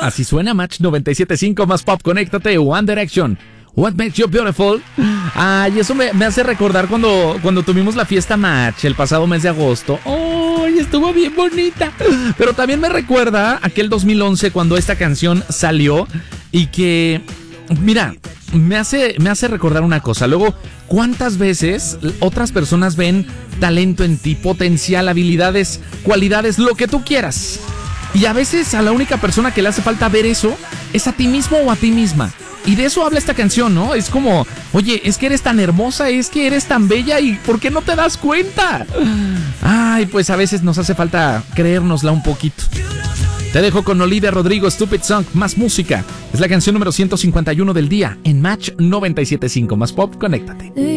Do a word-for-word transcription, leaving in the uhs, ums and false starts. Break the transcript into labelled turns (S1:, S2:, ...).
S1: Así suena Match noventa y siete punto cinco más pop. Conéctate, One Direction. What Makes You Beautiful. Ay, eso me, me hace recordar cuando, cuando tuvimos la fiesta Match el pasado mes de agosto. ¡Ay, estuvo bien bonita! Pero también me recuerda aquel dos mil once cuando esta canción salió y que, mira, me hace, me hace recordar una cosa. Luego, ¿cuántas veces otras personas ven talento en ti, potencial, habilidades, cualidades, lo que tú quieras? Y a veces a la única persona que le hace falta ver eso es a ti mismo o a ti misma. Y de eso habla esta canción, ¿no? Es como, oye, es que eres tan hermosa, es que eres tan bella y ¿por qué no te das cuenta? Ay, pues a veces nos hace falta creérnosla un poquito. Te dejo con Olivia Rodrigo, Stupid Song, más música. Es la canción número ciento cincuenta y uno del día en Match noventa y siete punto cinco más pop. Conéctate.